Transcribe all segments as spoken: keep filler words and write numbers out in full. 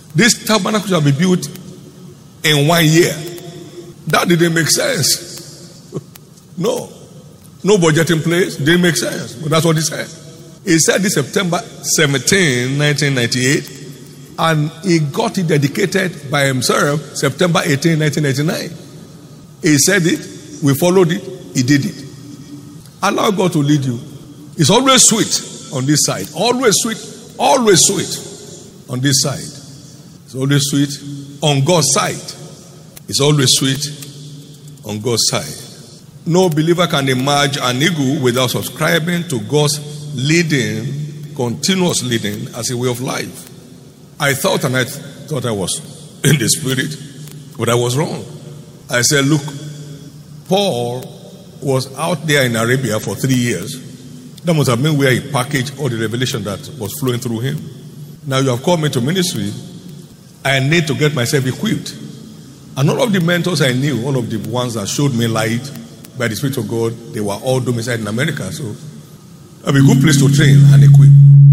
This tabernacle shall be built in one year. That didn't make sense. No. No budget in place. Didn't make sense. But that's what he said. He said this September seventeenth, nineteen ninety-eight. And he got it dedicated by himself September eighteenth, nineteen ninety-nine. He said it. We followed it. He did it. Allow God to lead you. It's always sweet on this side. Always sweet. Always sweet on this side. It's always sweet on God's side. It's always sweet on God's side. No believer can emerge an eagle without subscribing to God's leading, continuous leading as a way of life. I thought and I thought I was in the spirit, but I was wrong. I said, look, Paul was out there in Arabia for three years. That must have been where he packaged all the revelation that was flowing through him. Now you have called me to ministry. I need to get myself equipped. And all of the mentors I knew, all of the ones that showed me light by the Spirit of God, they were all domiciled in America. So it would be a good place to train and equip.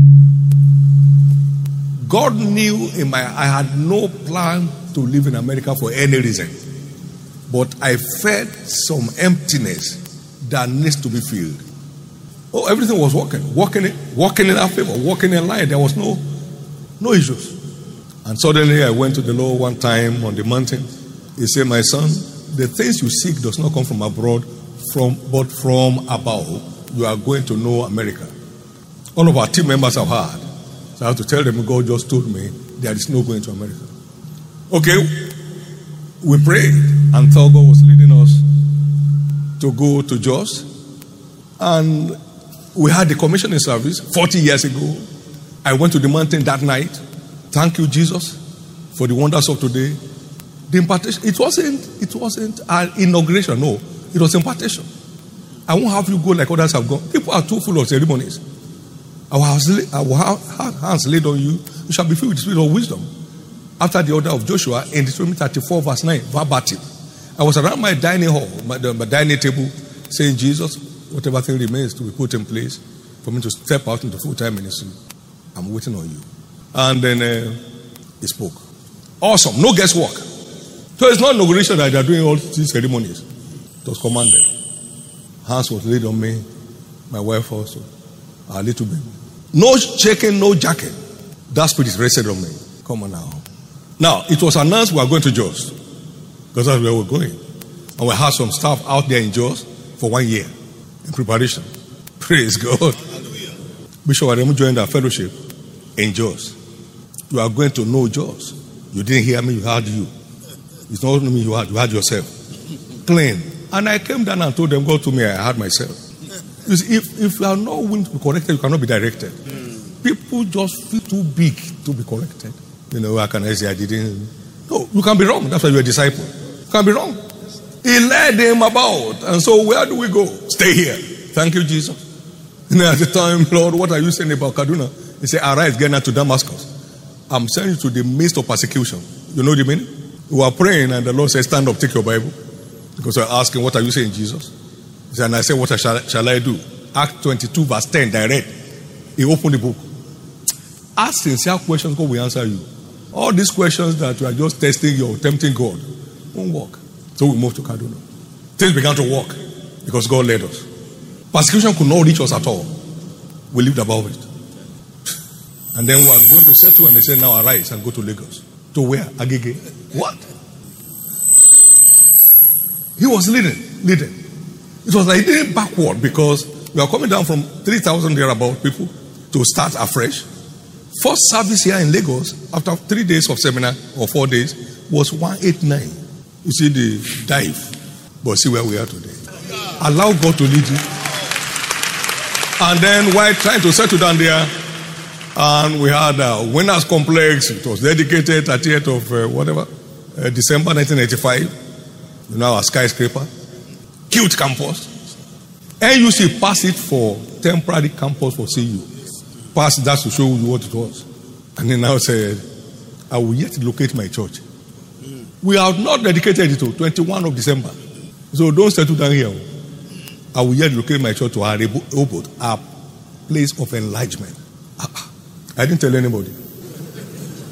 God knew in my, I had no plan to live in America for any reason. But I felt some emptiness that needs to be filled. Oh, everything was working. Working, working in our favor. Working in line. There was no, no issues. And suddenly I went to the Lord one time on the mountain. He said, my son, the things you seek does not come from abroad, from but from above. You are going to know America. All of our team members have heard. So I have to tell them, God just told me there is no going to America. Okay, we prayed and thought God was leading us to go to Jos. And we had the commissioning service forty years ago. I went to the mountain that night. Thank you, Jesus, for the wonders of today. The impartation, it wasn't, it wasn't an inauguration, no. It was impartation. I won't have you go like others have gone. People are too full of ceremonies. I will have hands laid on you. You shall be filled with the spirit of wisdom. After the order of Joshua, in Deuteronomy thirty-four, verse nine, verbatim. I was around my dining hall, my, my dining table, saying, Jesus, whatever thing remains to be put in place for me to step out into full-time ministry, I'm waiting on you. And then uh, he spoke. Awesome. No guesswork. So it's not inauguration that they are doing all these ceremonies. It was commanded. Hands was laid on me. My wife also. A little bit. No shaking, no jacking. That spirit rested on me. Come on now. Now, it was announced we are going to Jos. Because that's where we're going. And we had some staff out there in Jos for one year in preparation. Praise God. Hallelujah. Bishop Aremu joined our fellowship in Jos. You are going to know Jos. You didn't hear me, you heard you. It's not only me you heard, you heard yourself. Clean. And I came down and told them, God told me I heard myself. You see, if, if you are not willing to be corrected, you cannot be directed. Mm. People just feel too big to be corrected. You know, how can I say I didn't? No, you can be wrong. That's why you're a disciple. You can be wrong. He led them about. And so where do we go? Stay here. Thank you, Jesus. And at the time, Lord, what are you saying about Kaduna? He said, arise, get now to Damascus. I'm sending you to the midst of persecution. You know the meaning? We were praying and the Lord said, stand up, take your Bible. Because we're asking, what are you saying, Jesus? He said, and I said, what shall, shall I do? Act twenty-two, verse ten, direct. He opened the book. Ask sincere questions, God will answer you. All these questions that you are just testing or tempting God won't work. So we moved to Kaduna. Things began to work because God led us. Persecution could not reach us at all. We lived above it. And then we are going to settle and they said, now arise and go to Lagos. To where? Agege. What? He was leading, leading. It was like leading backward because we are coming down from three thousand thereabout people to start afresh. First service here in Lagos, after three days of seminar or four days, was one eighty-nine. You see the dive. But see where we are today. Allow God to lead you. And then while trying to settle down there, and we had a winners complex. It was dedicated at the end of uh, whatever, uh, December nineteen eighty-five. You know, a skyscraper. Cute campus. N U C passed it for temporary campus for C U. Passed that to show you what it was. And then now said, I will yet locate my church. We have not dedicated it to twenty-first of December. So don't settle down here. I will yet locate my church to our Obot, a place of enlargement. I didn't tell anybody.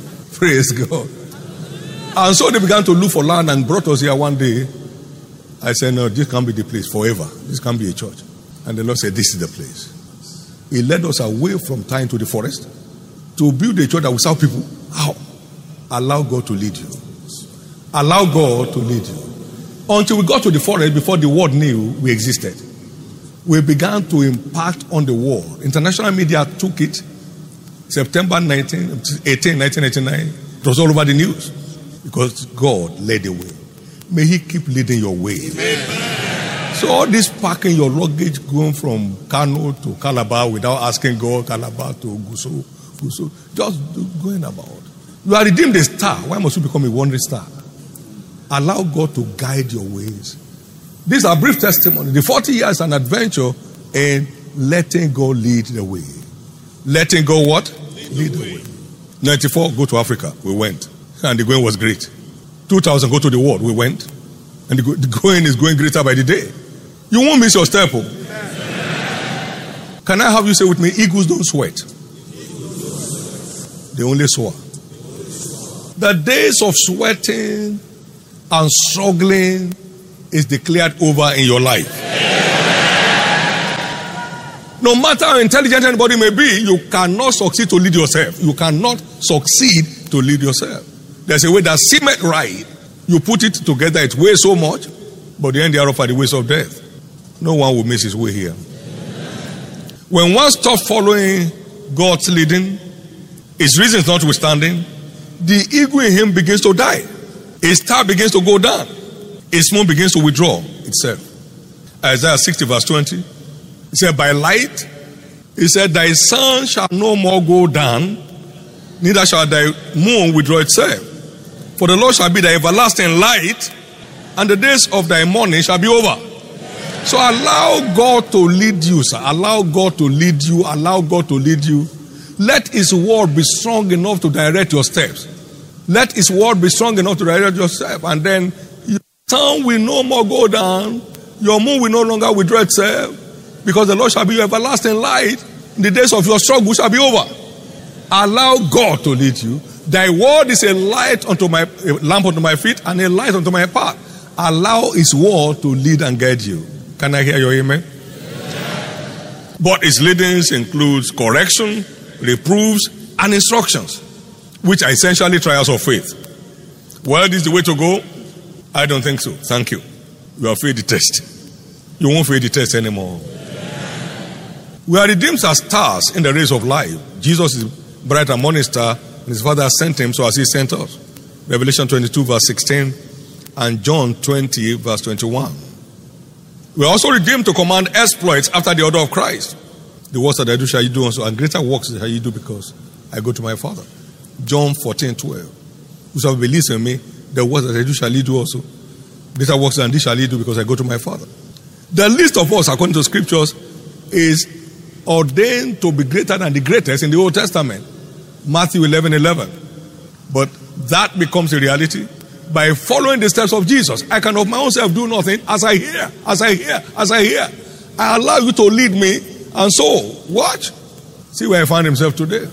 Praise God. And so they began to look for land and brought us here one day. I said, no, this can't be the place forever. This can't be a church. And the Lord said, this is the place. He led us away from time to the forest to build a church that will serve people. How? Allow God to lead you. Allow God to lead you. Until we got to the forest, before the world knew we existed, we began to impact on the world. International media took it. September eighteenth, nineteen ninety-nine. It was all over the news. Because God led the way. May He keep leading your way. Amen. So all this packing your luggage going from Kano to Calabar without asking God, Calabar to Guso, Guso, just going about. You are redeemed a star. Why must you become a wandering star? Allow God to guide your ways. These are brief testimony. The forty years an adventure in letting God lead the way. Letting God what? Lead, lead the, the way. way. ninety-four, go to Africa. We went. And the going was great. two thousand, go to the world. We went. And the, go- the going is going greater by the day. You won't miss your step. Oh. Can I have you say with me, eagles don't sweat. They only soar. The days of sweating and struggling is declared over in your life. No matter how intelligent anybody may be, you cannot succeed to lead yourself. You cannot succeed to lead yourself. There's a way that seemeth right. You put it together, it weighs so much, but the end thereof are the ways of death. No one will miss his way here. When one stops following God's leading, his reasons notwithstanding, the ego in him begins to die. His star begins to go down. His moon begins to withdraw itself. Isaiah sixty verse twenty. He said, by light, he said, thy sun shall no more go down, neither shall thy moon withdraw itself. For the Lord shall be thy everlasting light, and the days of thy mourning shall be over. So allow God to lead you, sir. Allow God to lead you. Allow God to lead you. Let His word be strong enough to direct your steps. Let His word be strong enough to direct your steps. And then your sun will no more go down. Your moon will no longer withdraw itself. Because the Lord shall be your everlasting light. The days of your struggle shall be over. Allow God to lead you. Thy word is a light unto my a lamp unto my feet and a light unto my path. Allow His word to lead and guide you. Can I hear your amen? Amen. But His leadings includes correction, reproofs, and instructions, which are essentially trials of faith. Well, this is the way to go? I don't think so. Thank you. You have failed the test. You won't fail the test anymore. Amen. We are redeemed as stars in the race of life. Jesus is bright and morning star, and His Father sent Him so as He sent us. Revelation twenty-two verse sixteen and John twenty verse twenty-one. We are also redeemed to command exploits after the order of Christ. The works that I do shall you do also, and greater works shall you do because I go to my Father. John fourteen twelve. Whosoever believes in me, the works that I do shall you do also. Greater works than this shall you do because I go to my Father. The least of us, according to scriptures, is ordained to be greater than the greatest in the Old Testament. Matthew eleven eleven. But that becomes a reality by following the steps of Jesus. I can of my own self do nothing. As I hear, as I hear, as I hear, I allow you to lead me. And so, watch. See where I find himself today.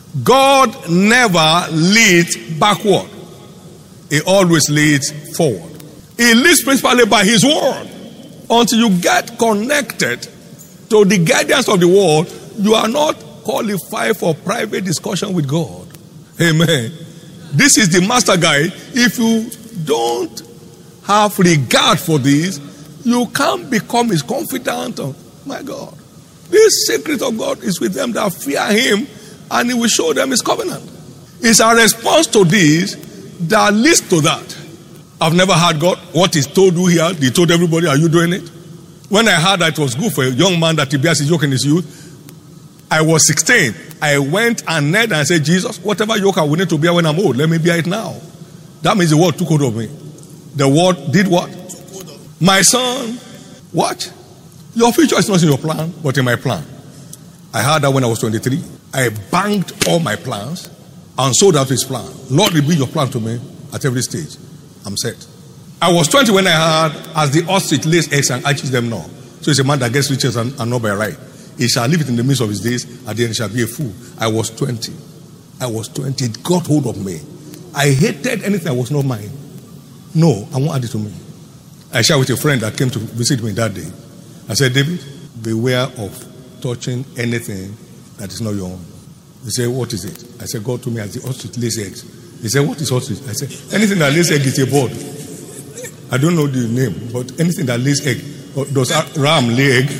God never leads backward. He always leads forward. He leads principally by His word. Until you get connected to the guidance of the word, you are not qualified for private discussion with God. Amen. This is the master guide. If you don't have regard for this, you can't become His confidant. Oh, my God. This secret of God is with them that fear Him, and He will show them His covenant. It's a response to this that leads to that. I've never heard God. What is told you here, He told everybody, are you doing it? When I heard that it was good for a young man that he bears his yoke in his youth, I was sixteen. I went and knelt and said, Jesus, whatever yoke I will need to bear when I'm old, let me bear it now. That means the word took hold of me. The word did what? My son, what? Your future is not in your plan, but in my plan. I heard that when I was twenty-three. I banked all my plans and sold out His plan. Lord, reveal your plan to me at every stage. I'm set. I was twenty when I heard, as the ostrich lays eggs and hatches them not. So it's a man that gets riches and, and not by right. He shall leave it in the midst of his days, and then he shall be a fool. I was twenty. I was twenty. It got hold of me. I hated anything that was not mine. No, I won't add it to me. I shared with a friend that came to visit me that day. I said, David, beware of touching anything that is not your own. He said, what is it? I said, God told me as the ostrich lays eggs. He said, what is ostrich? I said, anything that lays egg is a bird. I don't know the name, but anything that lays egg. Does ram lay egg?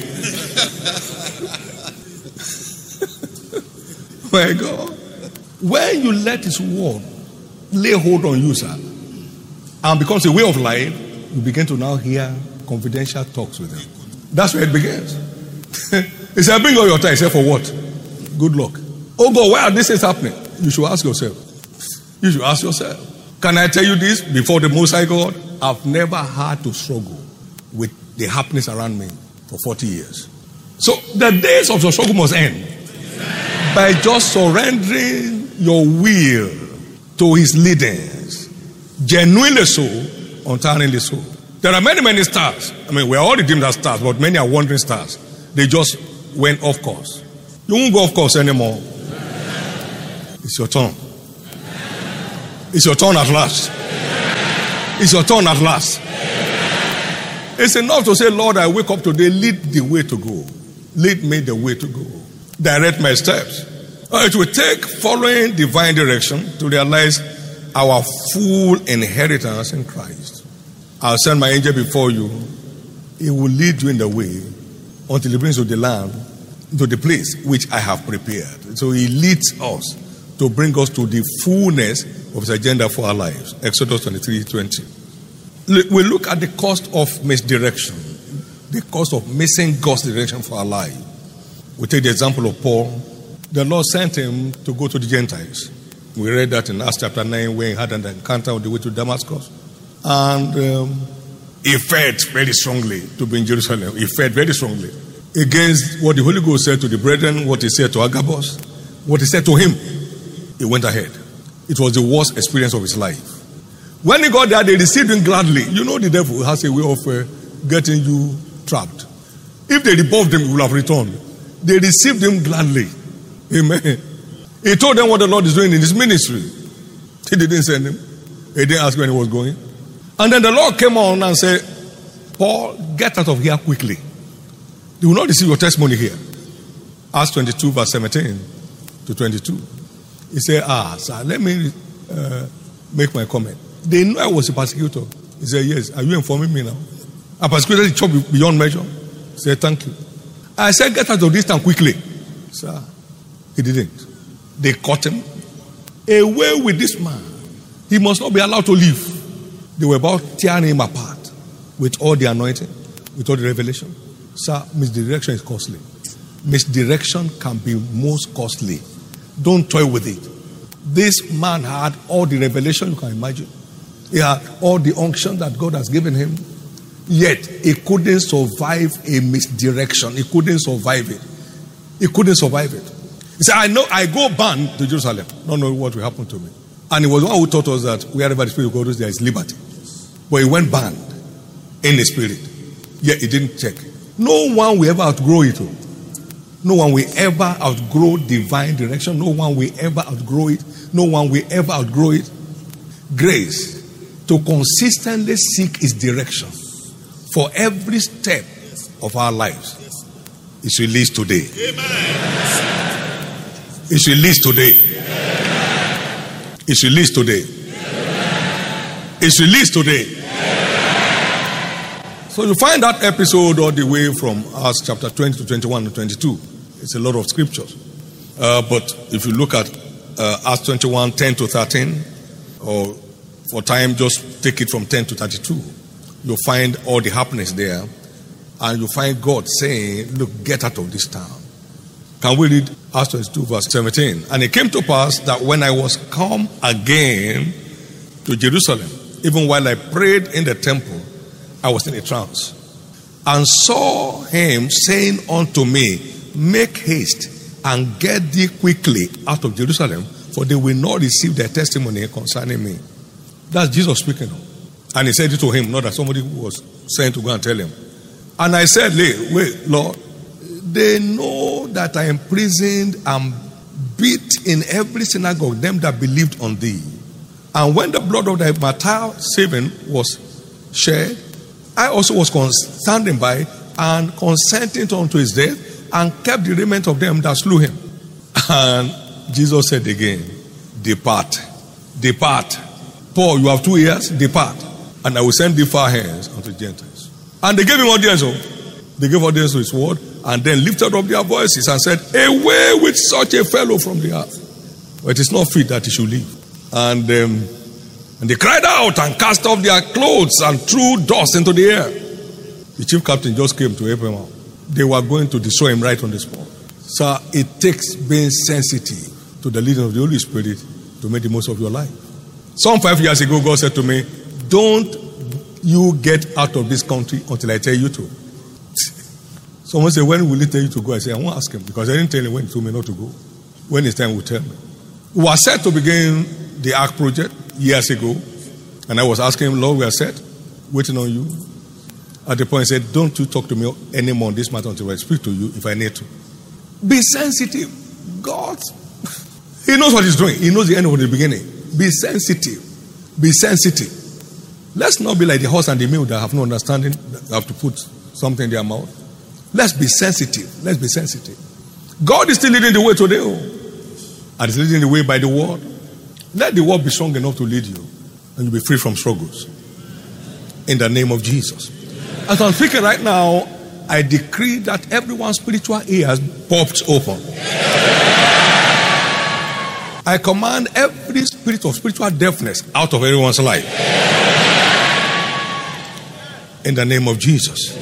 My God. When you let his word lay hold on you, sir, and becomes a way of life, you begin to now hear confidential talks with him. That's where it begins. He said, bring all your time. He said, for what? Good luck. Oh God, why are these things happening? You should ask yourself. You should ask yourself. Can I tell you this before the Most High God? I've never had to struggle with the happiness around me for forty years. So the days of the struggle must end by just surrendering your will to his leadings. Genuinely so, untiringly so. There are many, many stars. I mean, we're all redeemed as stars, but many are wandering stars. They just went off course. You won't go off course anymore. It's your turn. It's your turn at last. It's your turn at last. It's enough to say, Lord, I wake up today, lead the way to go. Lead me the way to go. Direct my steps. It will take following divine direction to realize our full inheritance in Christ. I'll send my angel before you. He will lead you in the way until he brings you to the land, to the place which I have prepared. So he leads us to bring us to the fullness of his agenda for our lives. Exodus twenty-three twenty. We look at the cost of misdirection, the cost of missing God's direction for our life. We take the example of Paul. The Lord sent him to go to the Gentiles. We read that in Acts chapter nine, where he had an encounter on the way to Damascus. And um, he felt very strongly to be in Jerusalem. He felt very strongly against what the Holy Ghost said to the brethren, what he said to Agabus, what he said to him. He went ahead. It was the worst experience of his life. When he got there, they received him gladly. You know the devil has a way of uh, getting you trapped. If they rebuffed him, he would have returned. They received him gladly. Amen. He told them what the Lord is doing in his ministry. He didn't send him. He didn't ask when he was going. And then the Lord came on and said, Paul, get out of here quickly. They will not receive your testimony here. Acts twenty-two, verse seventeen to twenty-two. He said, ah, sir, let me uh, make my comment. They know I was a persecutor. He said, yes. Are you informing me now? I persecuted the church beyond measure. He said, thank you. I said, get out of this town quickly. Sir, he didn't. They caught him. Away with this man. He must not be allowed to leave. They were about tearing him apart with all the anointing, with all the revelation. Sir, misdirection is costly. Misdirection can be most costly. Don't toy with it. This man had all the revelation you can imagine. He had all the unction that God has given him. Yet, he couldn't survive a misdirection. He couldn't survive it. He couldn't survive it. He said, I know, I go bound to Jerusalem. Don't know what will happen to me. And he was the one who taught us that wherever the Spirit of God is, there is liberty. But he went bound in the Spirit. Yet he didn't check. No one will ever outgrow it. No one will ever outgrow divine direction. No one will ever outgrow it. No one will ever outgrow it. Grace to consistently seek his direction for every step of our lives is released today. It's released today. It's released today. It's released today. So you find that episode all the way from Acts chapter twenty to twenty-one to twenty-two. It's a lot of scriptures. Uh, but if you look at uh, Acts twenty-one, ten to thirteen, or for time, just take it from ten to thirty-two, you'll find all the happenings there. And you'll find God saying, look, get out of this town. Can we read Acts twenty-two, verse seventeen? And it came to pass that when I was come again to Jerusalem, even while I prayed in the temple, I was in a trance, and saw him saying unto me, make haste and get thee quickly out of Jerusalem, for they will not receive their testimony concerning me. That's Jesus speaking. And he said it to him, not that somebody was sent to go and tell him. And I said, wait, wait, Lord, they know that I am imprisoned and beat in every synagogue them that believed on thee. And when the blood of the martyr saving was shed, I also was standing by and consenting unto his death, and kept the remnant of them that slew him. And Jesus said again, depart, depart. Paul, you have two ears, depart. And I will send thee far hence unto Gentiles. And they gave him audience. They gave audience to his word, and then lifted up their voices and said, away with such a fellow from the earth. But it is not fit that he should live. And, um, and they cried out and cast off their clothes and threw dust into the air. The chief captain just came to help him out. They were going to destroy him right on the spot. So it takes being sensitive to the leading of the Holy Spirit to make the most of your life. Some five years ago, God said to me, don't you get out of this country until I tell you to. Someone said, when will he tell you to go? I said, I won't ask him, because I didn't tell him when he told me not to go. When it's time, he will tell me. We were set to begin the Ark project years ago, and I was asking him, Lord, we are set, waiting on you. At the point, he said, don't you talk to me anymore on this matter until I speak to you if I need to. Be sensitive. God, he knows what he's doing. He knows the end of the beginning. Be sensitive. Be sensitive. Let's not be like the horse and the mule that have no understanding, that have to put something in their mouth. Let's be sensitive. Let's be sensitive. God is still leading the way today. Oh. And he's leading the way by the word. Let the word be strong enough to lead you, and you'll be free from struggles. In the name of Jesus. As I'm speaking right now, I decree that everyone's spiritual ears popped open. I command every spirit of spiritual deafness out of everyone's life. In the name of Jesus.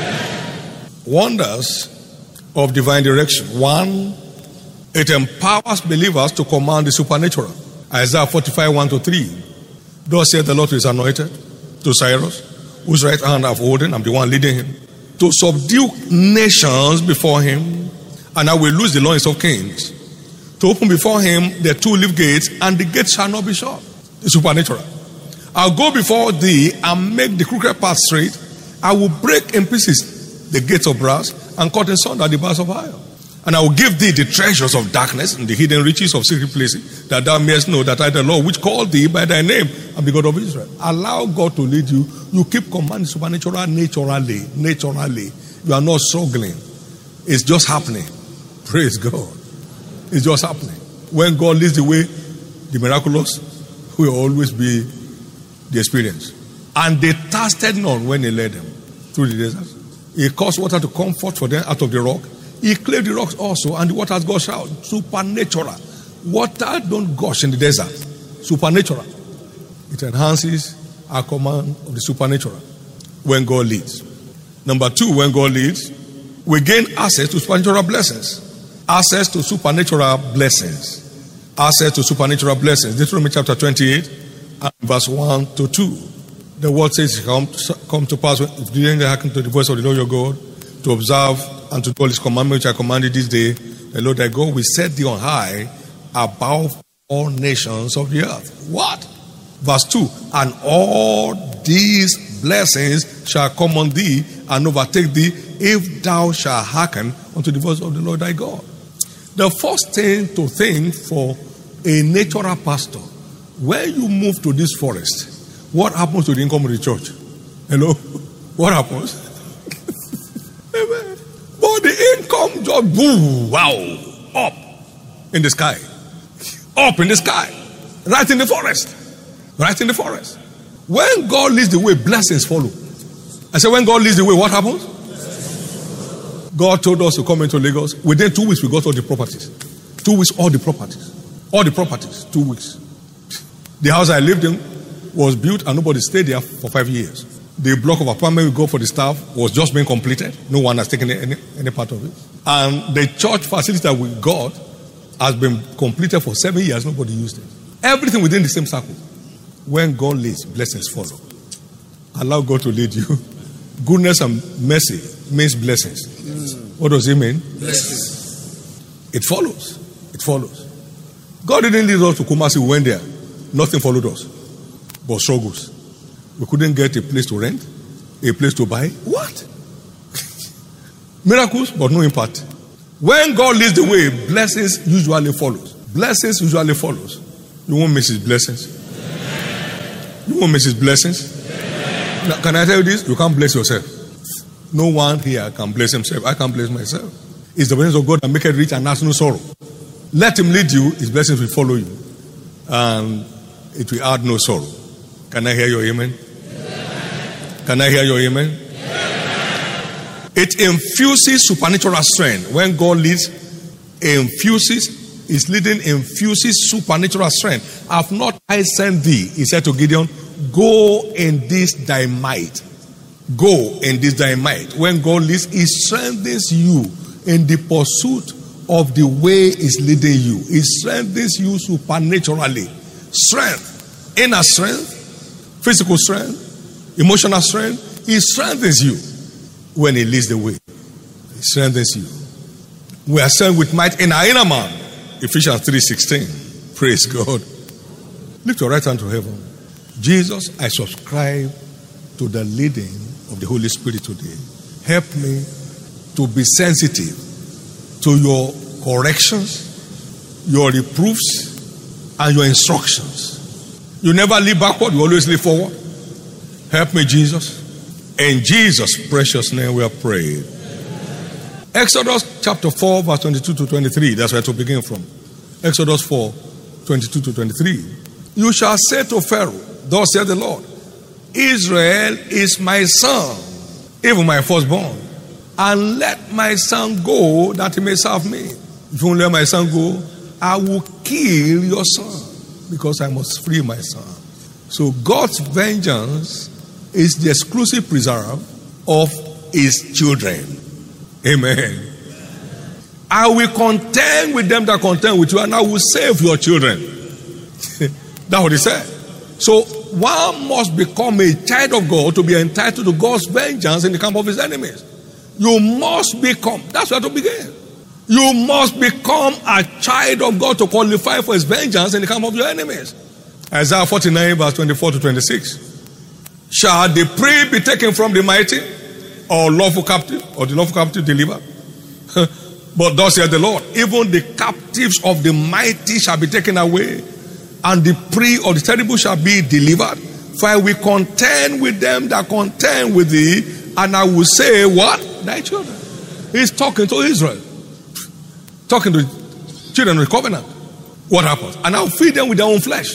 Wonders of divine direction. One, it empowers believers to command the supernatural. Isaiah forty-five, one to three. Thus said the Lord to his anointed, to Cyrus, whose right hand I've holden, I'm the one leading him, to subdue nations before him, and I will loose the loins of kings, to open before him the two-leaf gates, and the gates shall not be shut. The supernatural. I'll go before thee and make the crooked path straight. I will break in pieces the gates of brass and cut in sunder the bars of iron. And I will give thee the treasures of darkness and the hidden riches of secret places, that thou mayest know that I, the Lord, which called thee by thy name, am the God of Israel. Allow God to lead you. You keep commanding supernatural naturally. Naturally. You are not struggling. It's just happening. Praise God. It's just happening. When God leads the way, the miraculous will always be the experience. And they thirsted none when he led them through the desert. He caused water to come forth for them out of the rock. He cleared the rocks also, and the waters gushed out. Supernatural. Water don't gush in the desert. Supernatural. It enhances our command of the supernatural when God leads. Number two, when God leads, we gain access to supernatural blessings. Access to supernatural blessings. Access to supernatural blessings. Deuteronomy chapter twenty-eight, and verse one to two. The word says, come, come to pass if you didn't hearken to the voice of the Lord your God, to observe and to do all his commandments which I commanded this day, the Lord thy God will set thee on high above all nations of the earth. What? Verse two. And all these blessings shall come on thee and overtake thee if thou shalt hearken unto the voice of the Lord thy God. The first thing to think for a natural pastor, when you move to this forest, what happens to the income of the church? Hello? What happens? Amen. But the income just boom, wow, up in the sky. Up in the sky. Right in the forest. Right in the forest. When God leads the way, blessings follow. I said, when God leads the way, what happens? God told us to come into Lagos. Within two weeks, we got all the properties. Two weeks, all the properties. All the properties. Two weeks. The house I lived in was built and nobody stayed there for five years. The block of apartment we got for the staff was just being completed. No one has taken any, any part of it. And the church facility that we got has been completed for seven years. Nobody used it. Everything within the same circle. When God leads, blessings follow. Allow God to lead you. Goodness and mercy means blessings. Mm. What does it mean? Blessings. It follows. It follows. God didn't lead us to Kumasi. We went there. Nothing followed us. But struggles. We couldn't get a place to rent, a place to buy. What? Miracles, but no impact. When God leads the way, blessings usually follows. Blessings usually follows. You won't miss his blessings. You won't miss his blessings. Now, can I tell you this? You can't bless yourself. No one here can bless himself. I can't bless myself. It's the blessings of God that make it rich and has no sorrow. Let him lead you. His blessings will follow you. And it will add no sorrow. Can I hear your amen? Amen. Can I hear your amen? Amen. It infuses supernatural strength. When God leads, infuses, is leading, infuses supernatural strength. Have not I sent thee, he said to Gideon, go in this thy might. Go in this thy might. When God leads, he strengthens you in the pursuit of the way is leading you. He strengthens you supernaturally. Strength, inner strength, physical strength, emotional strength. He strengthens you when he leads the way. He strengthens you. We are strengthened with might in our inner man. Ephesians three sixteen. Praise God. Lift your right hand to heaven. Jesus, I subscribe to the leading of the Holy Spirit today. Help me to be sensitive to your corrections, your reproofs, and your instructions. You never leap backward, you always leap forward. Help me, Jesus. In Jesus' precious name we are prayed. Exodus chapter four, verse twenty-two to twenty-three. That's where to begin from. Exodus four, twenty-two to twenty-three. You shall say to Pharaoh, thus saith the Lord, Israel is my son, even my firstborn. And let my son go that he may serve me. If you won't let my son go, I will kill your son because I must free my son. So God's vengeance is the exclusive preserve of his children. Amen. I will contend with them that contend with you, and I will save your children. That's what he said. So one must become a child of God to be entitled to God's vengeance in the camp of his enemies. You must become, that's where to begin. You must become a child of God to qualify for his vengeance in the camp of your enemies. Isaiah forty-nine, verse twenty-four to twenty-six. Shall the prey be taken from the mighty, or lawful captive, or the lawful captive delivered? But thus saith the Lord, even the captives of the mighty shall be taken away, and the prey of the terrible shall be delivered. For I will contend with them that contend with thee, and I will say, what? Thy children. He's talking to Israel. Talking to children of the covenant. What happens? And I'll feed them with their own flesh.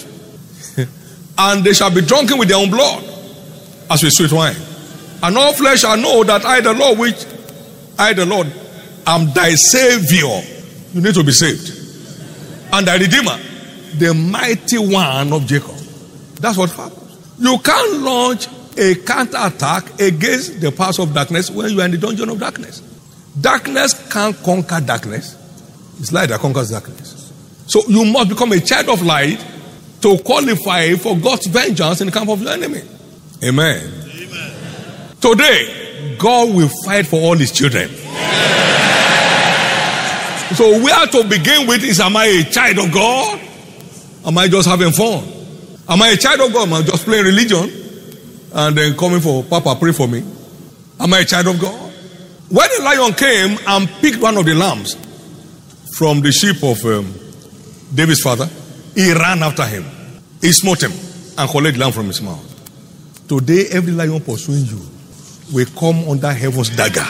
And they shall be drunken with their own blood, as with sweet wine. And all flesh shall know that I, the Lord, which I, the Lord, am thy Savior. You need to be saved. And thy Redeemer, the mighty one of Jacob. That's what happens. You can't launch a counter-attack against the powers of darkness when you are in the dungeon of darkness. Darkness can't conquer darkness. It's light that conquers darkness. So you must become a child of light to qualify for God's vengeance in the camp of your enemy. Amen. Amen. Today, God will fight for all his children. So where to begin with is, am I a child of God? Am I just having fun? Am I a child of God? Am I just playing religion and then coming for Papa, pray for me? Am I a child of God? When the lion came and picked one of the lambs from the sheep of um, David's father, he ran after him. He smote him and collected the lamb from his mouth. Today, every lion pursuing you will come under heaven's dagger.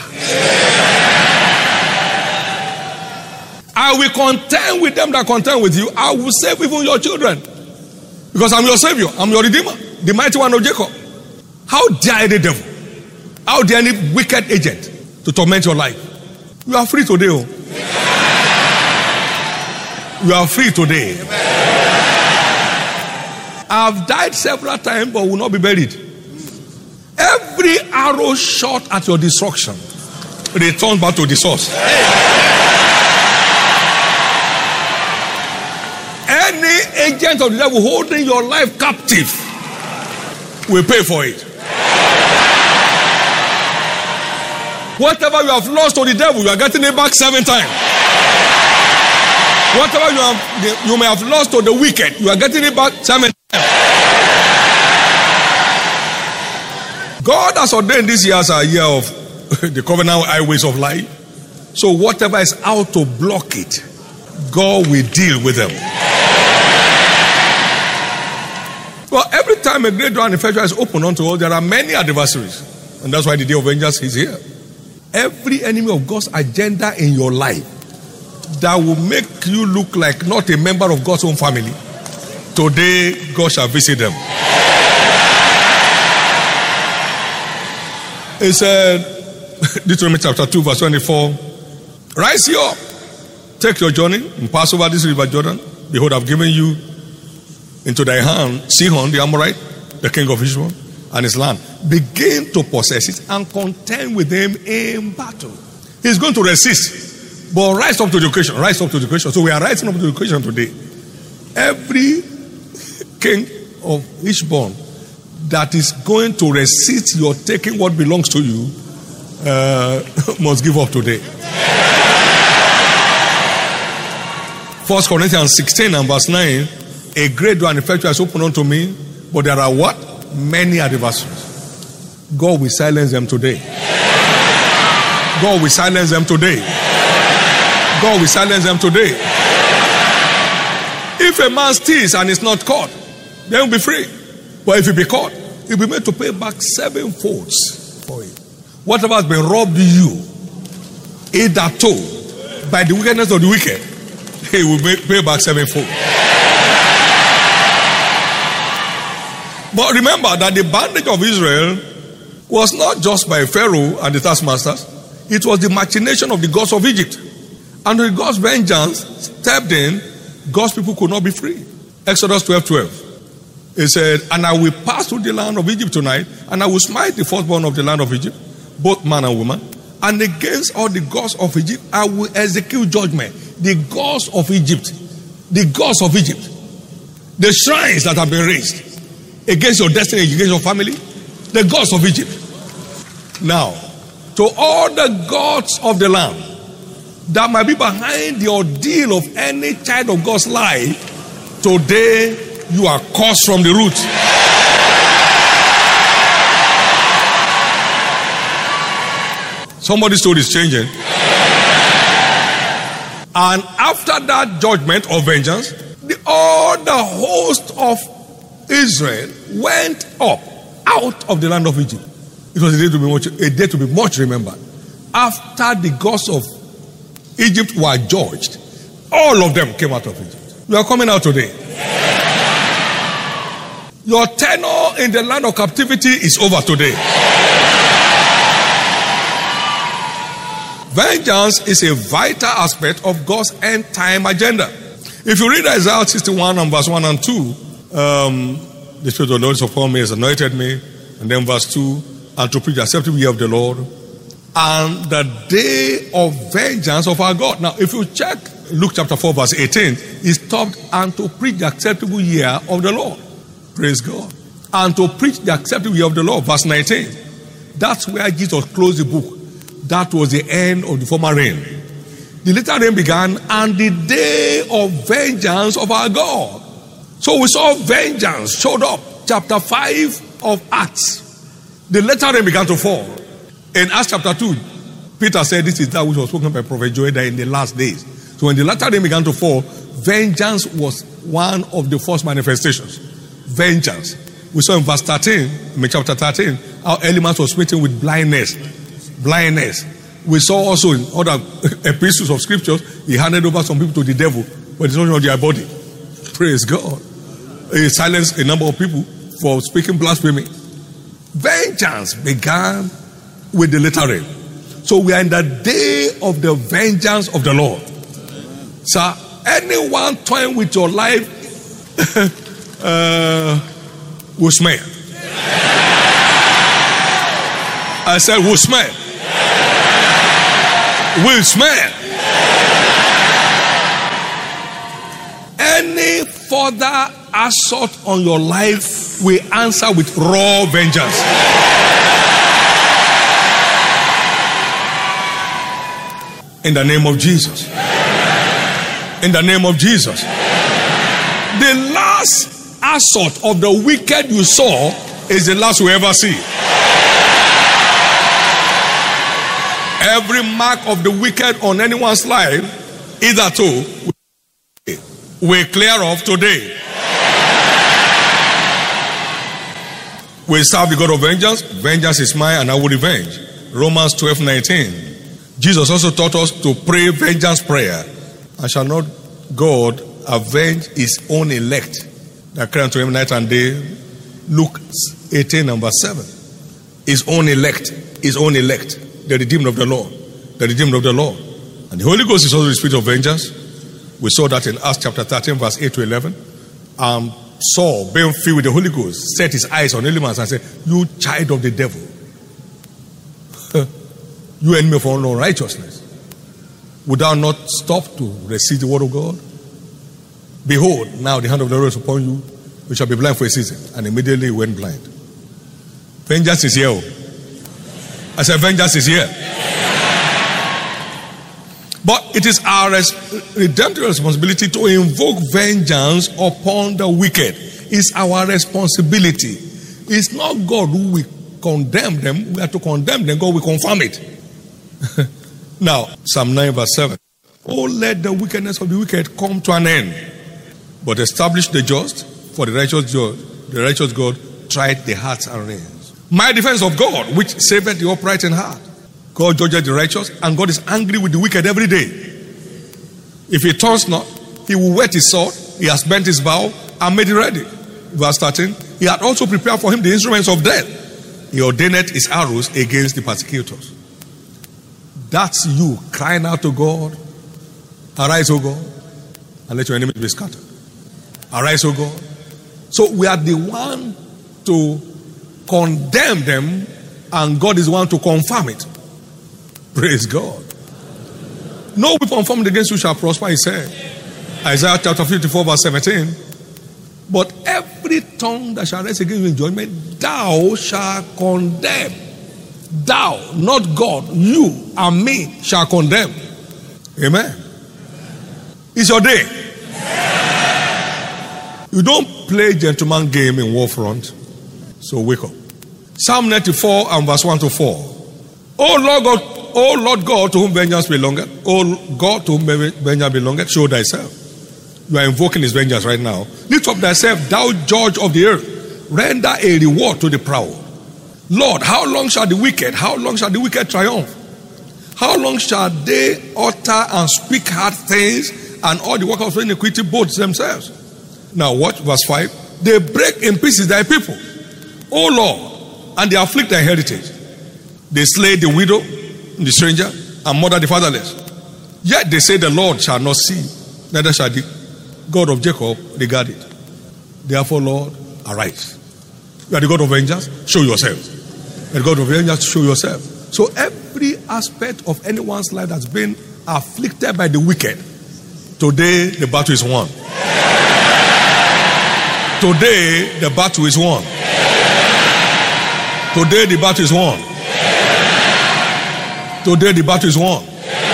I will contend with them that contend with you. I will save even your children. Because I'm your Savior. I'm your Redeemer. The mighty one of Jacob. How dare any devil? How dare any wicked agent to torment your life? You are free today. Oh. You are free today. I've died several times but will not be buried. Every arrow shot at your destruction returns back to the source. Any agent of the devil holding your life captive will pay for it. Whatever you have lost to the devil, you are getting it back seven times. Whatever you have, you may have lost to the wicked, you are getting it back seven times. God has ordained this year as a year of the covenant highways of life. So whatever is out to block it, God will deal with them. Well, every time a great door and effectual is opened unto all, there are many adversaries. And that's why the day of vengeance is here. Every enemy of God's agenda in your life that will make you look like not a member of God's own family, today God shall visit them. It said, Deuteronomy chapter two, verse twenty-four, rise ye up, take your journey, and pass over this river Jordan. Behold, I've given you into thy hand Sihon the Amorite, the king of Israel, and his land. Begin to possess it and contend with him in battle. He's going to resist, but rise up to the occasion. Rise up to the occasion. So we are rising up to the occasion today. Every king of Ishbon that is going to resist your taking what belongs to you uh, must give up today. First Corinthians sixteen and verse nine, a great door and effectual is opened unto me, but there are what? Many adversaries. God will silence them today. God will silence them today. God will silence them today. If a man steals and is not caught, then he'll be free. But if he be caught, he'll be made to pay back seven folds for it. Whatever has been robbed you, hitherto, by the wickedness of the wicked, he will pay back sevenfold. But remember that the bandage of Israel was not just by Pharaoh and the taskmasters. It was the machination of the gods of Egypt. And when God's vengeance stepped in, God's people could not be free. Exodus twelve twelve. It said, and I will pass through the land of Egypt tonight, and I will smite the firstborn of the land of Egypt, both man and woman. And against all the gods of Egypt, I will execute judgment. The gods of Egypt, the gods of Egypt, the shrines that have been raised against your destiny, against your family, the gods of Egypt. Now, to all the gods of the land that might be behind the ordeal of any child of God's life, today you are cursed from the root. Somebody's story is changing. And after that judgment of vengeance, the, all the host of Israel went up out of the land of Egypt. It was a day to be much, a day to be much remembered. After the gods of Egypt were judged, all of them came out of Egypt. You are coming out today. Your tenure in the land of captivity is over today. Vengeance is a vital aspect of God's end time agenda. If you read Isaiah sixty-one and verse one and two, um, the Spirit of the Lord is upon me, has anointed me. And then verse two, and to preach the acceptable year of the Lord and the day of vengeance of our God. Now, if you check Luke chapter four, verse eighteen, he stopped and to preach the acceptable year of the Lord. Praise God. And to preach the acceptable year of the Lord, verse nineteen. That's where Jesus closed the book. That was the end of the former reign. The later reign began, and the day of vengeance of our God. So we saw vengeance showed up. Chapter five of Acts. The later rain began to fall. In Acts chapter two, Peter said, this is that which was spoken by Prophet Joel that in the last days. So when the latter rain began to fall, vengeance was one of the first manifestations. Vengeance. We saw in verse thirteen, in chapter thirteen, how Elimas was smitten with blindness. Blindness. We saw also in other epistles of scriptures, he handed over some people to the devil, but it's not on their body. Praise God. He silenced a number of people for speaking blasphemy. Vengeance began with the latter rain. So we are in the day of the vengeance of the Lord. Sir, anyone toying with your life uh, will smell. I said will smell. Will smell. Any further assault on your life will answer with raw vengeance. In the name of Jesus. In the name of Jesus. The last assault of the wicked you saw is the last we ever see. Every mark of the wicked on anyone's life, either two, we clear off today. We serve the God of vengeance. Vengeance is mine and I will revenge. Romans twelve nineteen. Jesus also taught us to pray vengeance prayer. And shall not God avenge his own elect that cry unto him night and day? Luke eighteen and verse seven. His own elect, his own elect, the redeemed of the Lord, the redeemed of the Lord. And the Holy Ghost is also the spirit of vengeance. We saw that in Acts chapter thirteen, verse eight to eleven. Um, Saul, being filled with the Holy Ghost, set his eyes on Elymas and said, "You child of the devil, you enemy of all righteousness, would thou not stop to receive the word of God? Behold, now the hand of the Lord is upon you. You shall be blind for a season." And immediately he went blind. Vengeance is here. I said, vengeance is here. But it is our res- redemptive responsibility to invoke vengeance upon the wicked. It's our responsibility. It's not God who will condemn them. We have to condemn them. God will confirm it. Now, Psalm nine verse seven. Oh, let the wickedness of the wicked come to an end, but establish the just, for the righteous judge, the righteous God tried the hearts and reins. My defense of God, which saveth the upright in heart. God judges the righteous, and God is angry with the wicked every day. If he turns not, he will whet his sword. He has bent his bow and made it ready. Verse thirteen. He had also prepared for him the instruments of death. He ordained his arrows against the persecutors. That's you crying out to God. Arise, O God, and let your enemies be scattered. Arise, O God. So we are the one to condemn them, and God is the one to confirm it. Praise God. No weapon formed against you shall prosper, he said. Isaiah chapter fifty-four verse seventeen. But every tongue that shall rise against you in judgment, thou shalt condemn. Thou, not God, you and me shall condemn. Amen. It's your day. You don't play gentleman game in war front. So wake up. Psalm ninety-four and verse one to four. Oh Lord God, oh Lord God, to whom vengeance belongeth, oh God, to whom vengeance belongeth, show thyself. You are invoking his vengeance right now. Lift up thyself, thou judge of the earth. Render a reward to the proud. Lord, how long shall the wicked, how long shall the wicked triumph? How long shall they utter and speak hard things, and all the workers of iniquity boast themselves? Now watch verse five. They break in pieces thy people, O Lord, and they afflict thy heritage. They slay the widow, the stranger, and murder the fatherless. Yet they say the Lord shall not see, neither shall the God of Jacob regard it. Therefore, Lord, arise. You are the God of vengeance, show yourself. You are the God of vengeance, show yourself. So every aspect of anyone's life that's been afflicted by the wicked, today the battle is won. Today the battle is won. Today the battle is won. Today the battle is won.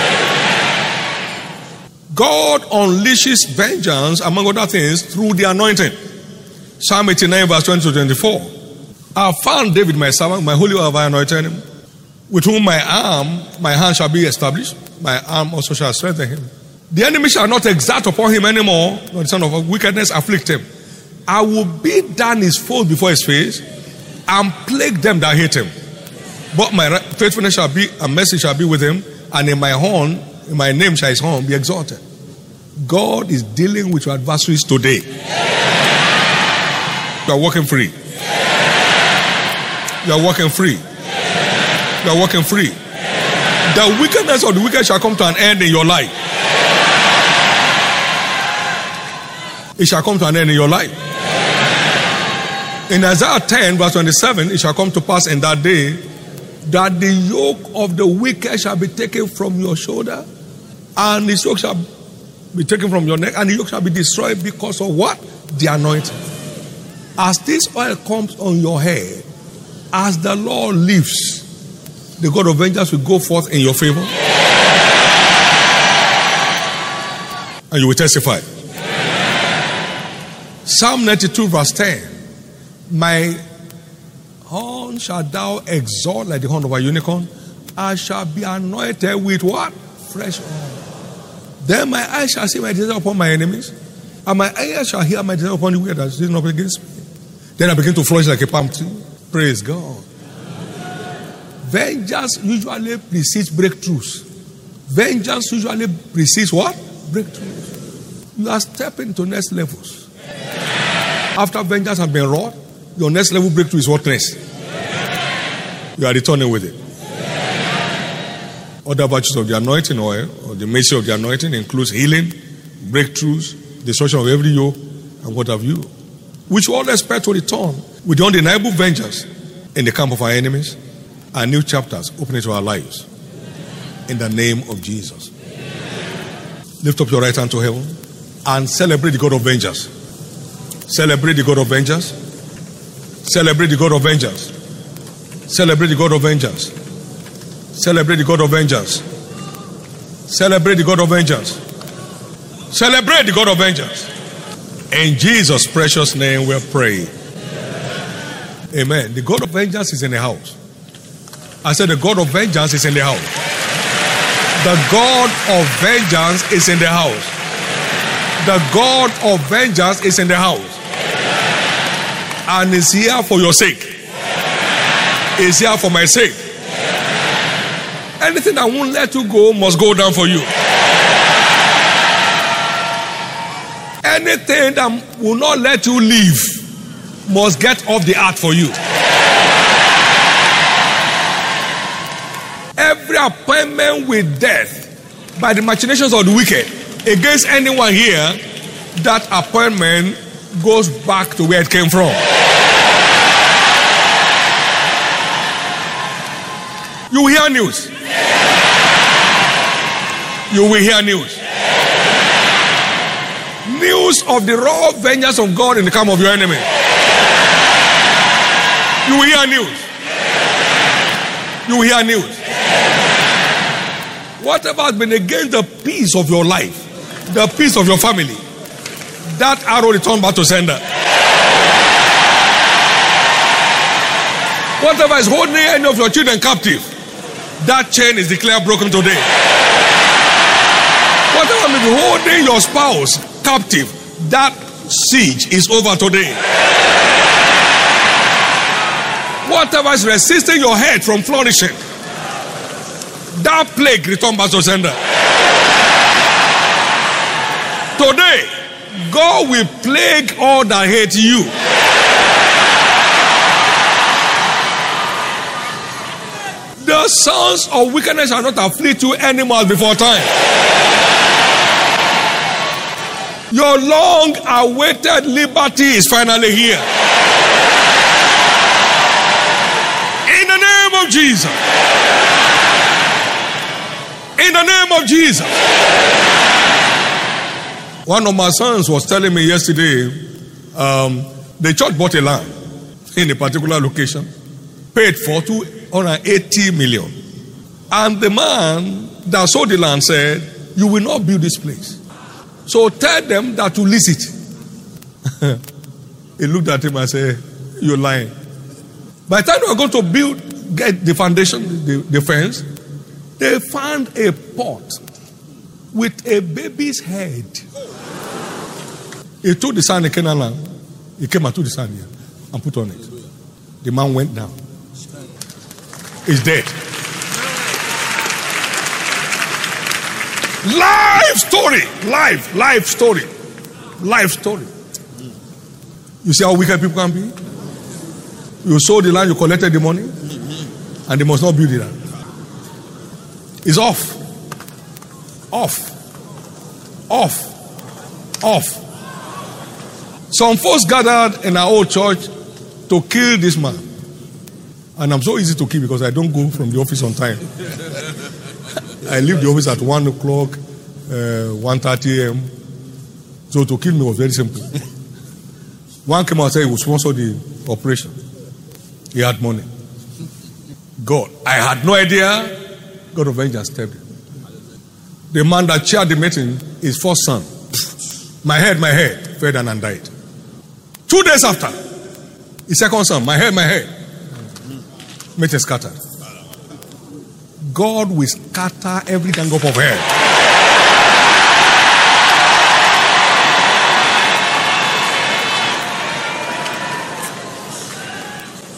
God unleashes vengeance, among other things, through the anointing. Psalm eighty-nine verse twenty to twenty-four. I have found David my servant, my holy one have I anointed him, with whom my arm, my hand shall be established, my arm also shall strengthen him. The enemy shall not exact upon him anymore, nor the son of wickedness afflict him. I will beat down his foes before his face, and plague them that hate him. But my faithfulness shall be, and mercy shall be with him, and in my horn, in my name shall his horn be exalted. God is dealing with your adversaries today. You are walking free. You are walking free. You are walking free. The wickedness of the wicked shall come to an end in your life. It shall come to an end in your life. In Isaiah ten verse twenty-seven, it shall come to pass in that day that the yoke of the wicked shall be taken from your shoulder, and his yoke shall be taken from your neck, and the yoke shall be destroyed because of what? The anointing. As this oil comes on your head, as the Lord lives, the God of vengeance will go forth in your favor, and you will testify. Psalm ninety-two verse ten. My horn shall thou exalt like the horn of a unicorn. I shall be anointed with what? Fresh oil. Then my eyes shall see my desire upon my enemies, and my ears shall hear my desire upon the wicked that is risen up against me. Then I begin to flourish like a palm tree. Praise God. Vengeance usually precedes breakthroughs. Vengeance usually precedes what? Breakthroughs. You are stepping to next levels. After vengeance has been wrought, your next level breakthrough is what next? You are returning with it. Other virtues of the anointing oil or the mercy of the anointing includes healing, breakthroughs, destruction of every yoke, and what have you. Which we all expect to return with the undeniable vengeance in the camp of our enemies and new chapters opening to our lives. In the name of Jesus. Lift up your right hand to heaven and celebrate the God of vengeance. Celebrate the God of vengeance. Celebrate the God of vengeance. Celebrate the God of vengeance. Celebrate the God of vengeance. Celebrate the God of vengeance. Celebrate the God of vengeance. In Jesus' precious name we pray. Amen. The God of vengeance is in the house. I said the God of vengeance is in the house. The God of vengeance is in the house. The God of vengeance is in the house. And is here for your sake. Is here for my sake. Anything that won't let you go must go down for you. Anything that will not let you leave must get off the earth for you. Every appointment with death by the machinations of the wicked against anyone here, that appointment goes back to where it came from. You will hear news. You will hear news. News of the raw vengeance of God in the camp of your enemy. You will hear news. You will hear news. Whatever has been against the peace of your life, the peace of your family, that arrow return back to sender. Whatever is holding any of your children captive, that chain is declared broken today. Whatever may be holding your spouse captive, that siege is over today. Whatever is resisting your head from flourishing, that plague return back to sender. Today, God will plague all that hate you. The sons of wickedness shall not afflict you anymore before time. Your long-awaited liberty is finally here. In the name of Jesus. In the name of Jesus. One of my sons was telling me yesterday, um, the church bought a land in a particular location, paid for two hundred eighty million. And the man that sold the land said, you will not build this place. So tell them that to lease it. He looked at him and said, you're lying. By the time they were going to build, get the foundation, the, the fence, they found a pot with a baby's head. He took the sand in Canaan land. He came and took the sand here and put on it. The man went down. He's dead. Life story. Life. Life story. Life story. You see how wicked people can be? You sold the land, you collected the money, and they must not build it land. It's off. Off. Off. Off. Some folks gathered in our old church to kill this man. And I'm so easy to kill because I don't go from the office on time. I leave the office at one o'clock, uh, one thirty a.m. So to kill me was very simple. One came out and said he would sponsor the operation. He had money. God. I had no idea. God of vengeance stepped in. The man that chaired the meeting, his first son, my head, my head, fell down and died. Two days after, his second son, my head, my head, meeting scattered. God will scatter every gang up of hell.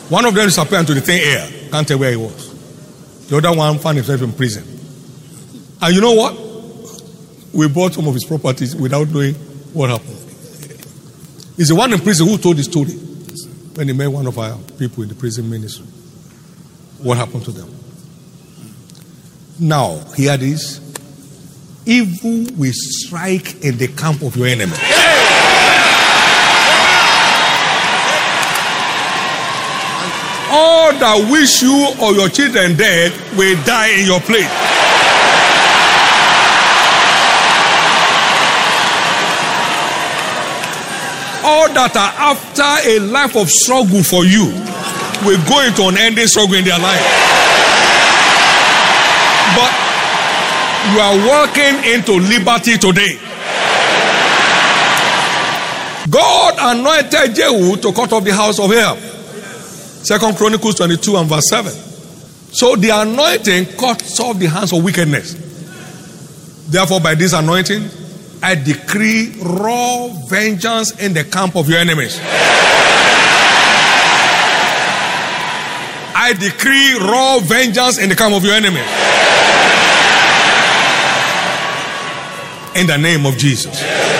One of them disappeared into the thin air. Can't tell where he was. The other one found himself in prison. And you know what? We bought some of his properties without knowing what happened. It's the one in prison who told the story when he met one of our people in the prison ministry. What happened to them? Now, hear this. Evil will strike in the camp of your enemy. All that wish you or your children dead will die in your place. All that are after a life of struggle for you will go into an ending struggle in their life. But you are walking into liberty today. God anointed Jehu to cut off the house of Ahab. Second Chronicles twenty-two and verse seven. So the anointing cuts off the hands of wickedness. Therefore, by this anointing, I decree raw vengeance in the camp of your enemies. I decree raw vengeance in the camp of your enemies. In the name of Jesus.